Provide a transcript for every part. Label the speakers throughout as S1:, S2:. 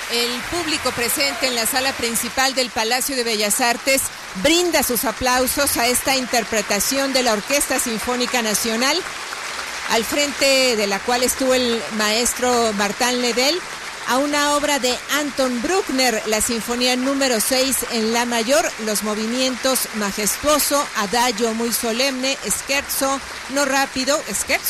S1: El público presente en la sala principal del Palacio de Bellas Artes brinda sus aplausos a esta interpretación de la Orquesta Sinfónica Nacional, al frente de la cual estuvo el maestro Martin Lebel, a una obra de Anton Bruckner, la Sinfonía número 6 en La mayor, los movimientos majestuoso, adagio muy solemne, scherzo no rápido,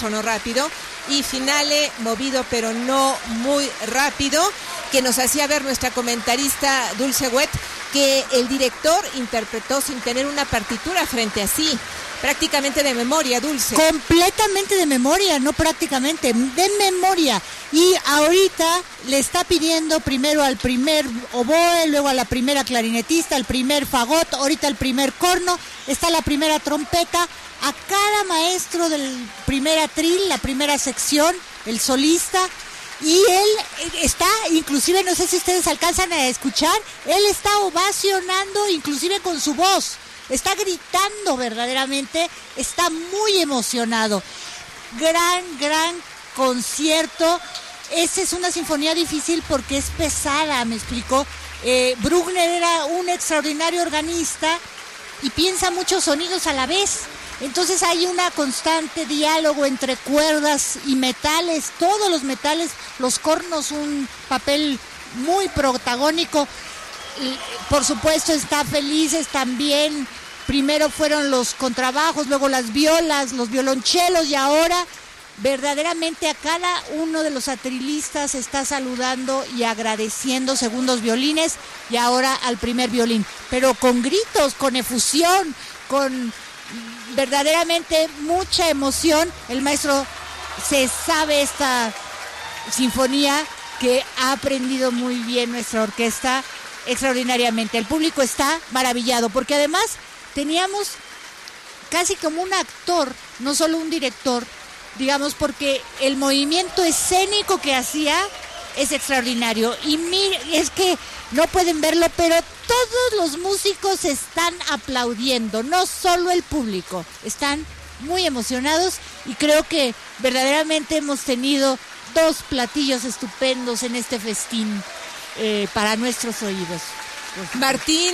S1: y finale movido pero no muy rápido, que nos hacía ver nuestra comentarista Dulce Wet que el director interpretó sin tener una partitura frente a sí, prácticamente de memoria, Dulce.
S2: Completamente de memoria, no prácticamente, de memoria. Y ahorita le está pidiendo primero al primer oboe, luego a la primera clarinetista, al primer fagot, ahorita el primer corno, está la primera trompeta, a cada maestro del primer atril, la primera sección, el solista. Y él está, inclusive, no sé si ustedes alcanzan a escuchar, él está ovacionando inclusive con su voz. Está gritando verdaderamente, está muy emocionado. Gran concierto. Esa es una sinfonía difícil porque es pesada, me explicó. Bruckner era un extraordinario organista y piensa muchos sonidos a la vez. Entonces hay una constante diálogo entre cuerdas y metales, todos los metales, los cornos, un papel muy protagónico. Por supuesto está Felices también, primero fueron los contrabajos, luego las violas, los violonchelos, y ahora verdaderamente a cada uno de los atrilistas está saludando y agradeciendo, segundos violines y ahora al primer violín, pero con gritos, con efusión, con verdaderamente mucha emoción. El maestro se sabe esta sinfonía que ha aprendido muy bien nuestra orquesta extraordinariamente. El público está maravillado porque además teníamos casi como un actor, no solo un director, digamos, porque el movimiento escénico que hacía es extraordinario. Y mire, es que no pueden verlo, pero todos los músicos están aplaudiendo, no solo el público, están muy emocionados y creo que verdaderamente hemos tenido dos platillos estupendos en este festín para nuestros oídos.
S1: Martin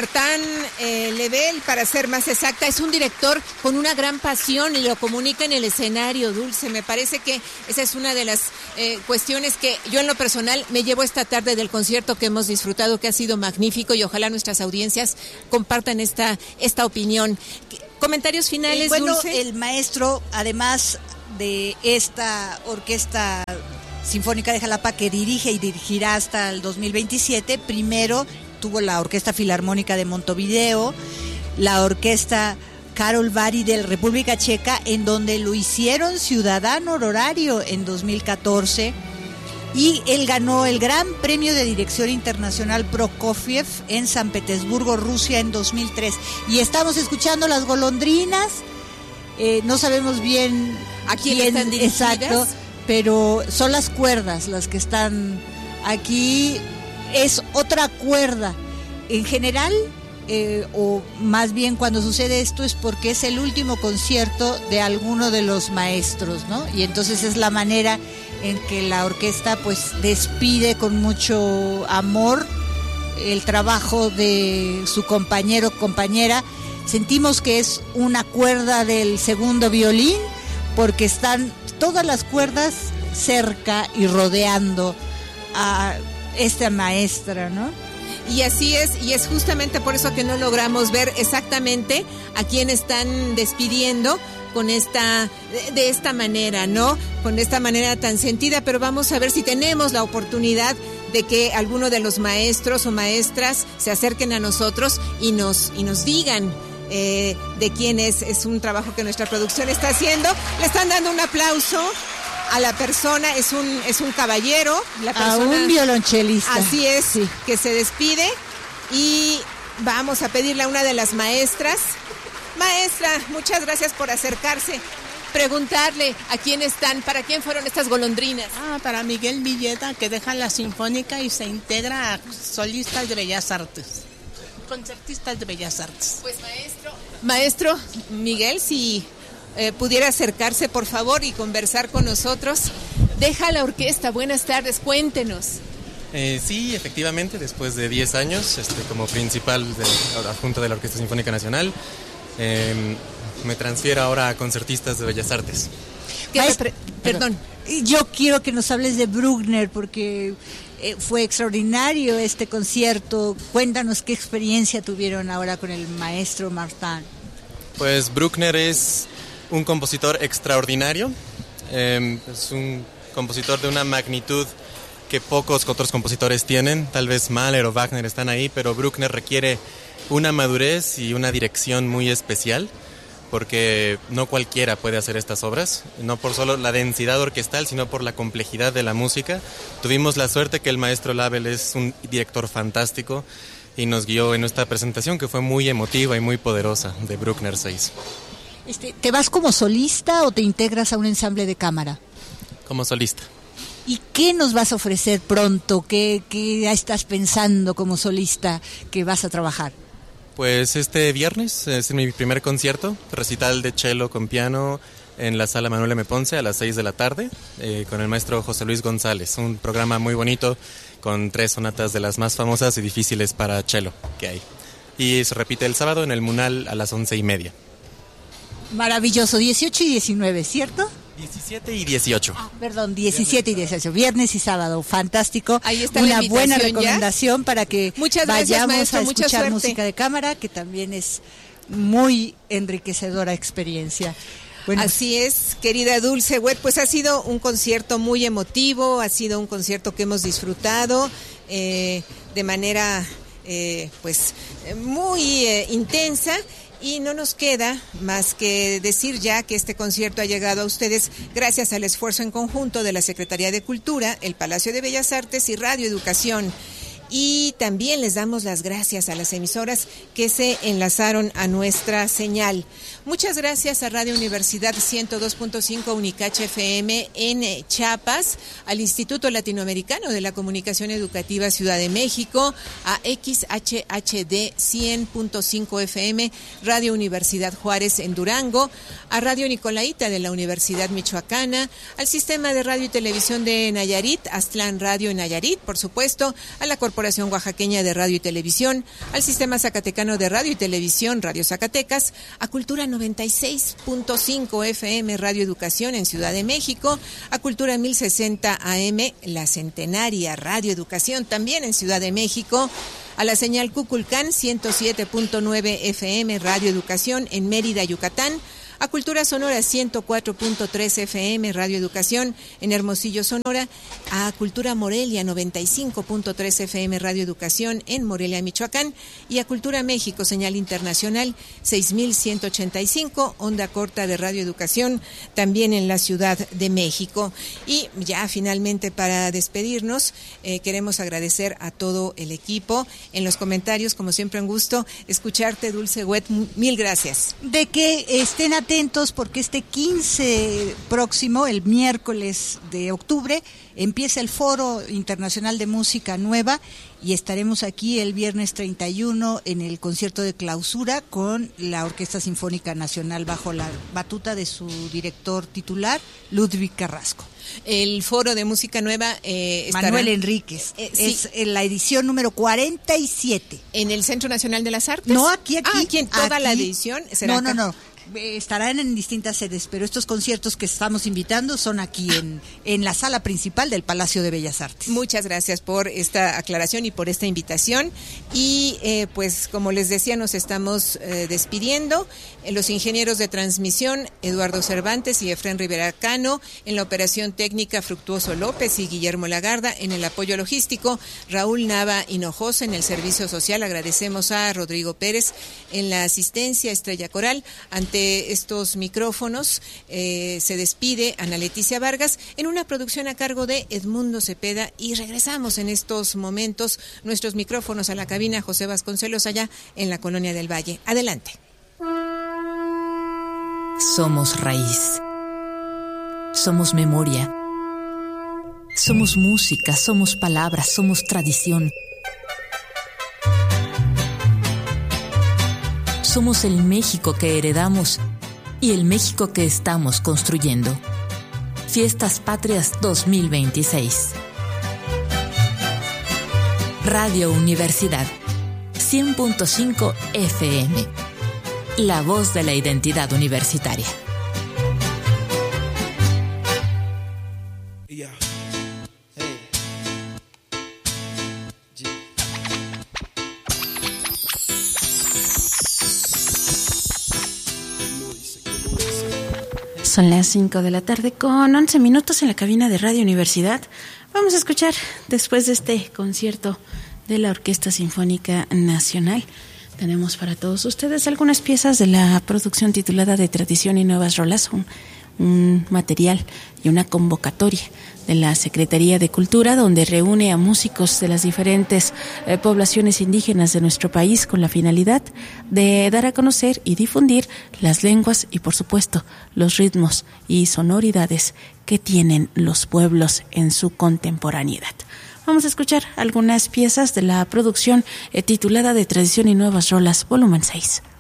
S1: Lebel, para ser más exacta, es un director con una gran pasión y lo comunica en el escenario, Dulce. Me parece que esa es una de las cuestiones que yo en lo personal me llevo esta tarde del concierto que hemos disfrutado, que ha sido magnífico, y ojalá nuestras audiencias compartan esta opinión. ¿Comentarios finales,
S2: bueno,
S1: Dulce?
S2: El maestro, además de esta orquesta sinfónica de Jalapa que dirige y dirigirá hasta el 2027, primero tuvo la Orquesta Filarmónica de Montevideo, la Orquesta Karol Vary de República Checa, en donde lo hicieron ciudadano honorario en 2014, y él ganó el Gran Premio de Dirección Internacional Prokofiev en San Petersburgo, Rusia, en 2003. Y estamos escuchando Las Golondrinas, no sabemos bien
S1: a quién están dirigidas.
S2: Exacto, pero son las cuerdas las que están aquí. Es otra cuerda. En general, o más bien cuando sucede esto es porque es el último concierto de alguno de los maestros, ¿no? Y entonces es la manera en que la orquesta pues despide con mucho amor el trabajo de su compañero o compañera. Sentimos que es una cuerda del segundo violín porque están todas las cuerdas cerca y rodeando a esta maestra, ¿no?
S1: Y así es, y es justamente por eso que no logramos ver exactamente a quién están despidiendo con de esta manera, ¿no? Con esta manera tan sentida, pero vamos a ver si tenemos la oportunidad de que alguno de los maestros o maestras se acerquen a nosotros y nos digan de quién es. Es un trabajo que nuestra producción está haciendo. Le están dando un aplauso a la persona, es un caballero, la persona,
S2: a un violonchelista.
S1: Así es, sí, que se despide, y vamos a pedirle a una de las maestras. Maestra, muchas gracias por acercarse. Preguntarle a quién están, para quién fueron estas golondrinas.
S3: Para Miguel Villeda, que deja la Sinfónica y se integra a solistas de Bellas Artes, concertistas de Bellas Artes.
S1: Pues maestro Miguel, si pudiera acercarse, por favor, y conversar con nosotros. Deja la orquesta, buenas tardes, cuéntenos.
S4: Sí, efectivamente, después de 10 años como principal adjunto de la Orquesta Sinfónica Nacional, me transfiero ahora a concertistas de Bellas Artes.
S1: Perdón.
S2: Yo quiero que nos hables de Bruckner porque fue extraordinario este concierto. Cuéntanos qué experiencia tuvieron ahora con el maestro Martin.
S4: Pues Bruckner es un compositor extraordinario, es un compositor de una magnitud que pocos otros compositores tienen. Tal vez Mahler o Wagner están ahí, pero Bruckner requiere una madurez y una dirección muy especial, porque no cualquiera puede hacer estas obras, no por solo la densidad orquestal, sino por la complejidad de la música. Tuvimos la suerte que el maestro Label es un director fantástico y nos guió en esta presentación que fue muy emotiva y muy poderosa de Bruckner 6.
S2: ¿Te vas como solista o te integras a un ensamble de cámara?
S4: Como solista.
S2: ¿Y qué nos vas a ofrecer pronto? ¿Qué estás pensando como solista que vas a trabajar?
S4: Pues este viernes es mi primer concierto, recital de cello con piano en la Sala Manuel M. Ponce a las 6 de la tarde, con el maestro José Luis González. Un programa muy bonito con 3 sonatas de las más famosas y difíciles para cello que hay. Y se repite el sábado en el Munal a las 11:30.
S2: Maravilloso, 18 y 19, ¿cierto?
S4: 17 y 18.
S2: Perdón, 17 y 18, viernes y sábado, fantástico.
S1: Ahí está
S2: una buena recomendación ya para que
S1: vayamos
S2: maestro, a escuchar música de cámara, que también es muy enriquecedora experiencia.
S1: Bueno, así es, querida Dulce Wet, pues ha sido un concierto muy emotivo, ha sido un concierto que hemos disfrutado de manera pues muy intensa. Y no nos queda más que decir ya que este concierto ha llegado a ustedes gracias al esfuerzo en conjunto de la Secretaría de Cultura, el Palacio de Bellas Artes y Radio Educación. Y también les damos las gracias a las emisoras que se enlazaron a nuestra señal. Muchas gracias a Radio Universidad 102.5 Unicache FM en Chiapas, al Instituto Latinoamericano de la Comunicación Educativa Ciudad de México, a XHHD 100.5 FM Radio Universidad Juárez en Durango, a Radio Nicolaita de la Universidad Michoacana, al Sistema de Radio y Televisión de Nayarit, Aztlán Radio en Nayarit, por supuesto, a la Corporación Oaxaqueña de Radio y Televisión, al Sistema Zacatecano de Radio y Televisión, Radio Zacatecas, a Cultura 96.5 FM Radio Educación en Ciudad de México, a Cultura 1060 AM, la Centenaria Radio Educación también en Ciudad de México, a la señal Cuculcán 107.9 FM Radio Educación en Mérida, Yucatán, a Cultura Sonora 104.3 FM Radio Educación en Hermosillo, Sonora, a Cultura Morelia 95.3 FM Radio Educación en Morelia, Michoacán, y a Cultura México señal internacional 6185 onda corta de Radio Educación también en la Ciudad de México. Y ya finalmente para despedirnos queremos agradecer a todo el equipo. En los comentarios, como siempre, un gusto escucharte, Dulce Wet, mil gracias.
S2: De que estén atentos porque este 15 próximo, el miércoles de octubre, empieza el Foro Internacional de Música Nueva y estaremos aquí el viernes 31 en el concierto de clausura con la Orquesta Sinfónica Nacional bajo la batuta de su director titular, Ludwig Carrasco.
S1: El Foro de Música Nueva
S2: Manuel Enríquez, es en la edición número 47.
S1: ¿En el Centro Nacional de las Artes?
S2: No, aquí.
S1: Aquí en toda la edición será.
S2: No. Estarán en distintas sedes, pero estos conciertos que estamos invitando son aquí en la sala principal del Palacio de Bellas Artes.
S1: Muchas gracias por esta aclaración y por esta invitación. Y pues como les decía, nos estamos despidiendo. Los ingenieros de transmisión, Eduardo Cervantes y Efrén Rivera Cano, en la operación técnica, Fructuoso López y Guillermo Lagarda, en el apoyo logístico, Raúl Nava Hinojosa, en el servicio social, agradecemos a Rodrigo Pérez, en la asistencia, Estrella Coral. Ante estos micrófonos se despide Ana Leticia Vargas en una producción a cargo de Edmundo Cepeda, y regresamos en estos momentos nuestros micrófonos a la cabina José Vasconcelos allá en la Colonia del Valle. Adelante.
S5: Somos raíz, somos memoria, somos música, somos palabras, somos tradición. Somos el México que heredamos y el México que estamos construyendo. Fiestas Patrias 2026. Radio Universidad 100.5 FM. La voz de la identidad universitaria.
S6: Son las 5 de la tarde con 11 minutos en la cabina de Radio Universidad. Vamos a escuchar, después de este concierto de la Orquesta Sinfónica Nacional, tenemos para todos ustedes algunas piezas de la producción titulada De Tradición y Nuevas Rolas, un material y una convocatoria de la Secretaría de Cultura, donde reúne a músicos de las diferentes poblaciones indígenas de nuestro país con la finalidad de dar a conocer y difundir las lenguas y, por supuesto, los ritmos y sonoridades que tienen los pueblos en su contemporaneidad. Vamos a escuchar algunas piezas de la producción titulada De Tradición y Nuevas Rolas, volumen 6.